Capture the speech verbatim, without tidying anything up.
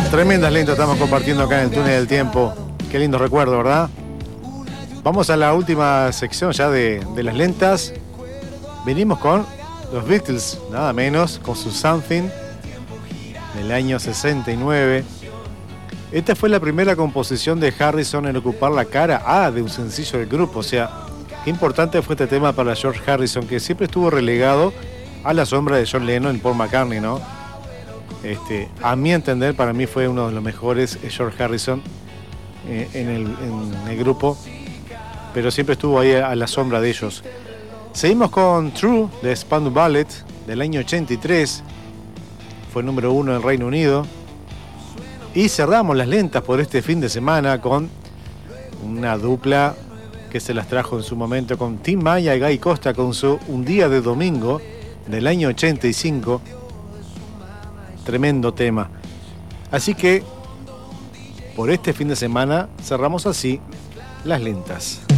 Tremendas lentas estamos compartiendo acá en el túnel del tiempo. Qué lindo recuerdo, ¿verdad? Vamos a la última sección ya de, de las lentas. Venimos con los Beatles, nada menos, con su Something del año sesenta y nueve. Esta fue la primera composición de Harrison en ocupar la cara A de un sencillo del grupo. O sea, qué importante fue este tema para George Harrison, que siempre estuvo relegado a la sombra de John Lennon y Paul McCartney, ¿no? Este, a mi entender, para mí fue uno de los mejores George Harrison eh, en, el, en el grupo, pero siempre estuvo ahí a la sombra de ellos. Seguimos con True de Spandau Ballet del año ochenta y tres, fue número uno en Reino Unido. Y cerramos las lentas por este fin de semana con una dupla que se las trajo en su momento con Tim Maya y Guy Costa con su Un día de domingo del año ochenta y cinco. Tremendo tema. Así que por este fin de semana cerramos así las lentas.